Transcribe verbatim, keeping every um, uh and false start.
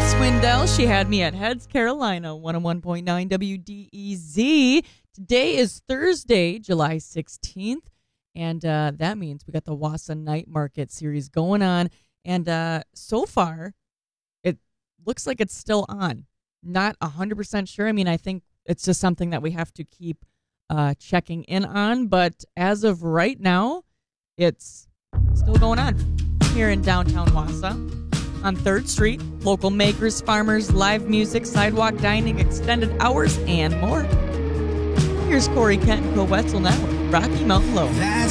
Swindell, She Had Me at Heads, Carolina, one oh one point nine W D E Z. Today is Thursday, July sixteenth, and uh, that means we got the Wausau Night Market series going on. And uh, so far, it looks like it's still on. Not one hundred percent sure. I mean, I think it's just something that we have to keep uh, checking in on. But as of right now, it's still going on here in downtown Wausau. On third Street, local makers, farmers, live music, sidewalk dining, extended hours, and more. Here's Corey Kent and Co Wetzel now with Rocky Mountain Low. That's